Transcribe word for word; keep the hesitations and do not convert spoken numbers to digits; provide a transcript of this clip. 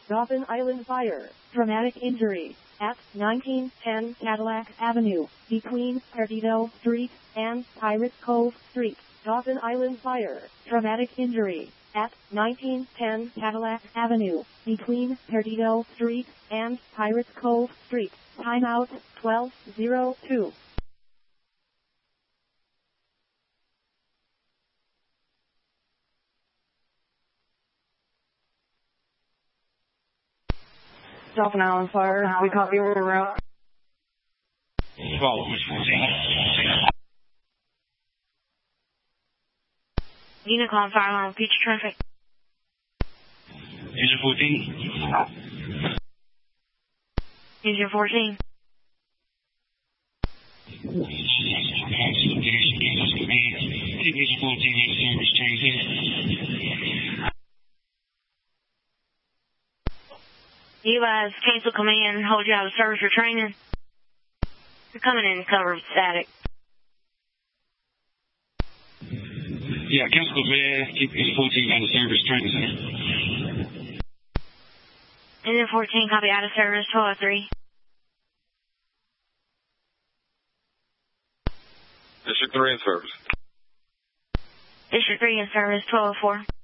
Dauphin Island Fire. Dramatic injury at nineteen ten Cadillac Avenue, between Perdido Street and Pirates Cove Street. Dauphin Island Fire. Dramatic injury at nineteen ten Cadillac Avenue, between Perdido Street and Pirates Cove Street. Timeout twelve oh two. Dauphin Island Fire. We copy order route. Follow. Unicon Fire Line, future traffic. Engine fourteen. Engine fourteen. Engine fourteen, service change here. You guys cancel command, hold you out of service for training. You're coming in cover of static. Yeah, cancel command, keep engine fourteen out of service, training center. Engine fourteen, copy out of service, twelve oh three. District three in service. District three in service, twelve oh four.